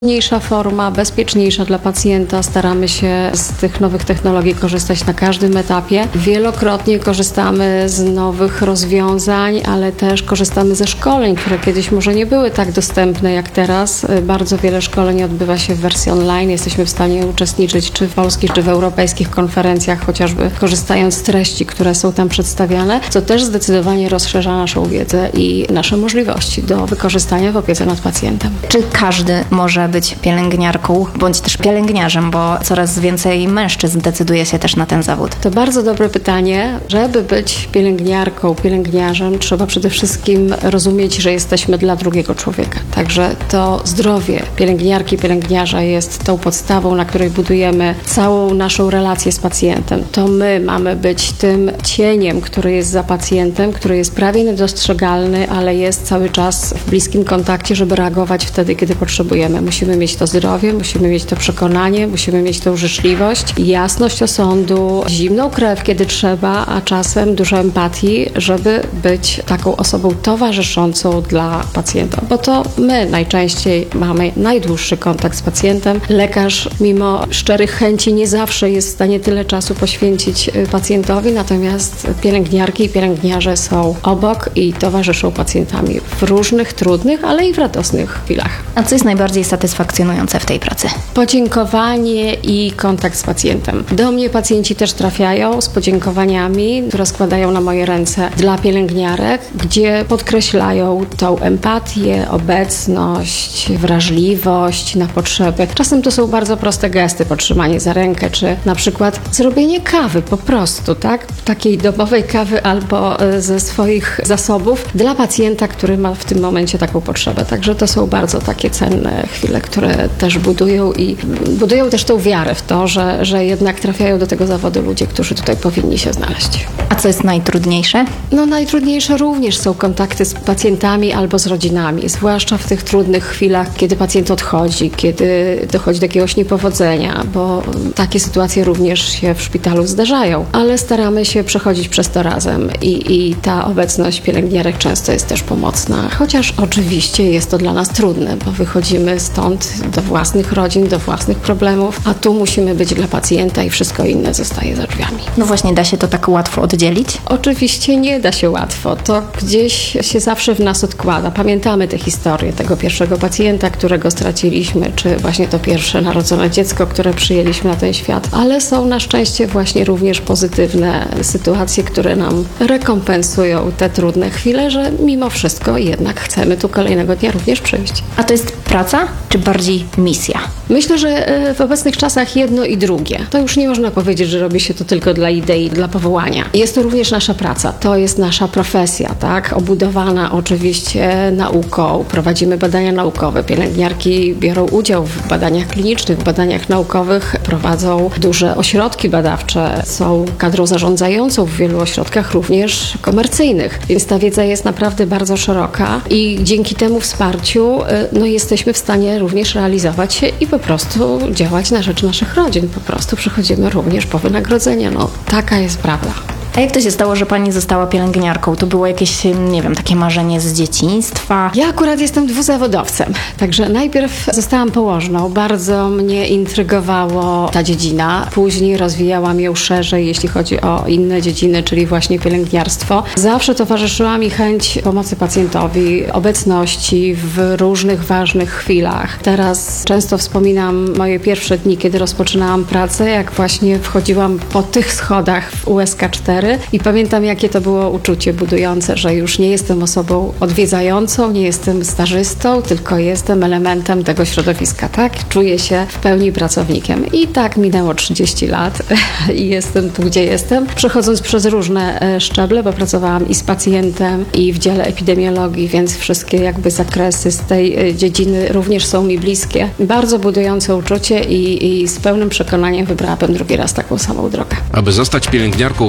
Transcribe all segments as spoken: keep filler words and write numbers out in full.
Mniejsza forma, bezpieczniejsza dla pacjenta. Staramy się z tych nowych technologii korzystać na każdym etapie. Wielokrotnie korzystamy z nowych rozwiązań, ale też korzystamy ze szkoleń, które kiedyś może nie były tak dostępne jak teraz. Bardzo wiele szkoleń odbywa się w wersji online. Jesteśmy w stanie uczestniczyć czy w polskich, czy w europejskich konferencjach, chociażby korzystając z treści, które są tam przedstawiane, co też zdecydowanie rozszerza naszą wiedzę i nasze możliwości do wykorzystania w opiece nad pacjentem. Czy każdy może być pielęgniarką bądź też pielęgniarzem, bo coraz więcej mężczyzn decyduje się też na ten zawód? To bardzo dobre pytanie. Żeby być pielęgniarką, pielęgniarzem, trzeba przede wszystkim rozumieć, że jesteśmy dla drugiego człowieka. Także to zdrowie pielęgniarki, pielęgniarza jest tą podstawą, na której budujemy całą naszą relację z pacjentem. To my mamy być tym cieniem, który jest za pacjentem, który jest prawie niedostrzegalny, ale jest cały czas w bliskim kontakcie, żeby reagować wtedy, kiedy potrzebujemy. Musimy mieć to zdrowie, musimy mieć to przekonanie, musimy mieć tą życzliwość, jasność osądu, zimną krew, kiedy trzeba, a czasem dużo empatii, żeby być taką osobą towarzyszącą dla pacjenta. Bo to my najczęściej mamy najdłuższy kontakt z pacjentem. Lekarz, mimo szczerych chęci, nie zawsze jest w stanie tyle czasu poświęcić pacjentowi, natomiast pielęgniarki i pielęgniarze są obok i towarzyszą pacjentami w różnych trudnych, ale i w radosnych chwilach. A co jest najbardziej satysfakcjonujące w tej pracy? Podziękowanie i kontakt z pacjentem. Do mnie pacjenci też trafiają z podziękowaniami, które składają na moje ręce dla pielęgniarek, gdzie podkreślają tą empatię, obecność, wrażliwość na potrzeby. Czasem to są bardzo proste gesty, potrzymanie za rękę, czy na przykład zrobienie kawy po prostu, tak? Takiej domowej kawy albo ze swoich zasobów dla pacjenta, który ma w tym momencie taką potrzebę. Także to są bardzo takie cenne chwile, które też budują i budują też tą wiarę w to, że, że jednak trafiają do tego zawodu ludzie, którzy tutaj powinni się znaleźć. A co jest najtrudniejsze? No najtrudniejsze również są kontakty z pacjentami albo z rodzinami, zwłaszcza w tych trudnych chwilach, kiedy pacjent odchodzi, kiedy dochodzi do jakiegoś niepowodzenia, bo takie sytuacje również się w szpitalu zdarzają, ale staramy się przechodzić przez to razem i, i ta obecność pielęgniarek często jest też pomocna, chociaż oczywiście jest to dla nas trudne, bo wychodzimy stąd do własnych rodzin, do własnych problemów, a tu musimy być dla pacjenta i wszystko inne zostaje za drzwiami. No właśnie, da się to tak łatwo oddzielić? Oczywiście nie da się łatwo. To gdzieś się zawsze w nas odkłada. Pamiętamy tę historię tego pierwszego pacjenta, którego straciliśmy, czy właśnie to pierwsze narodzone dziecko, które przyjęliśmy na ten świat, ale są na szczęście właśnie również pozytywne sytuacje, które nam rekompensują te trudne chwile, że mimo wszystko jednak chcemy tu kolejnego dnia również przyjść. A to jest praca, czy bardziej misja? Myślę, że w obecnych czasach jedno i drugie. To już nie można powiedzieć, że robi się to tylko dla idei, dla powołania. Jest to również nasza praca, to jest nasza profesja, tak? Obudowana oczywiście nauką. Prowadzimy badania naukowe. Pielęgniarki biorą udział w badaniach klinicznych, w badaniach naukowych, prowadzą duże ośrodki badawcze, są kadrą zarządzającą w wielu ośrodkach również komercyjnych. Więc ta wiedza jest naprawdę bardzo szeroka i dzięki temu wsparciu no, jesteśmy w stanie również realizować się i po prostu działać na rzecz naszych rodzin. Po prostu przychodzimy również po wynagrodzenie. No, taka jest prawda. A jak to się stało, że pani została pielęgniarką? To było jakieś, nie wiem, takie marzenie z dzieciństwa? Ja akurat jestem dwuzawodowcem, także najpierw zostałam położną. Bardzo mnie intrygowało ta dziedzina. Później rozwijałam ją szerzej, jeśli chodzi o inne dziedziny, czyli właśnie pielęgniarstwo. Zawsze towarzyszyła mi chęć pomocy pacjentowi, obecności w różnych ważnych chwilach. Teraz często wspominam moje pierwsze dni, kiedy rozpoczynałam pracę, jak właśnie wchodziłam po tych schodach w U S K cztery. I pamiętam, jakie to było uczucie budujące, że już nie jestem osobą odwiedzającą, nie jestem stażystą, tylko jestem elementem tego środowiska, tak? Czuję się w pełni pracownikiem. I tak minęło trzydzieści lat i jestem tu, gdzie jestem. Przechodząc przez różne szczeble, bo pracowałam i z pacjentem, i w dziale epidemiologii, więc wszystkie jakby zakresy z tej dziedziny również są mi bliskie. Bardzo budujące uczucie i, i z pełnym przekonaniem wybrałabym drugi raz taką samą drogę. Aby zostać pielęgniarką w Polsce,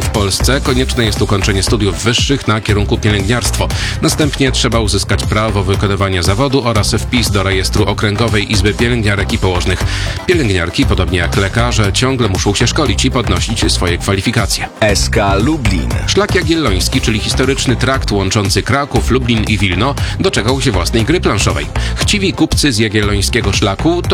Polsce konieczne jest ukończenie studiów wyższych na kierunku pielęgniarstwo. Następnie trzeba uzyskać prawo wykonywania zawodu oraz wpis do rejestru Okręgowej Izby Pielęgniarek i Położnych. Pielęgniarki, podobnie jak lekarze, ciągle muszą się szkolić i podnosić swoje kwalifikacje. S K Lublin. Szlak Jagielloński, czyli historyczny trakt łączący Kraków, Lublin i Wilno, doczekał się własnej gry planszowej. Chciwi kupcy z jagiellońskiego szlaku to